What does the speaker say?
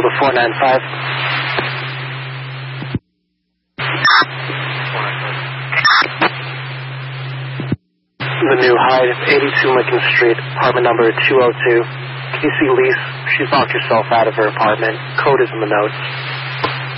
number 495. The new Hyde, 82 Lincoln Street, apartment number 202. Casey Lease, she's locked herself out of her apartment. Code is in the notes.